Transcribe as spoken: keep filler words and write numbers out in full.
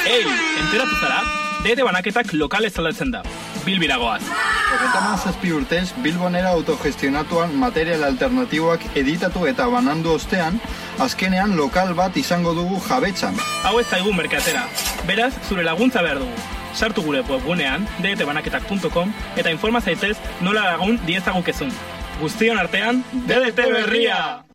Ei, enteratu zara? D D banaketak lokal estaldatzen da. Bilbiragoaz. Hogeita hamazazpi urtez, Bilbonera autogestionatuan material alternatiboak editatu eta banandu ostean, azkenean lokal bat izango dugu jabetzan. Hau ez zaigu merkatera. Beraz, zure laguntza behar dugu. Sartu gure webgunean, d d banaketak puntu com, eta informa zaitez nola lagun diezagukezun. Guztion artean, D D T berria!